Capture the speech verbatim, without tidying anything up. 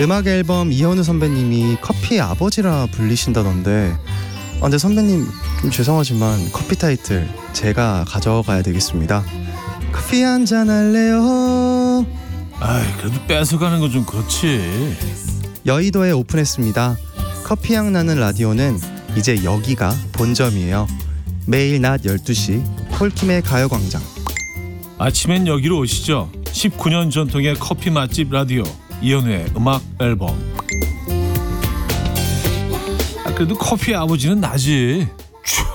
음악 앨범 이현우 선배님이 커피의 아버지라 불리신다던데 아, 근데 선배님 좀 죄송하지만 커피 타이틀 제가 가져가야 되겠습니다. 커피 한잔 할래요? 아이, 그래도 뺏어가는 건 좀 그렇지. 여의도에 오픈했습니다. 커피향 나는 라디오는 이제 여기가 본점이에요. 매일 낮 열두 시 폴킴의 가요광장. 아침엔 여기로 오시죠. 십구 년 전통의 커피 맛집 라디오 이현우의 음악 앨범. 아, 그래도 커피의 아버지는 나지.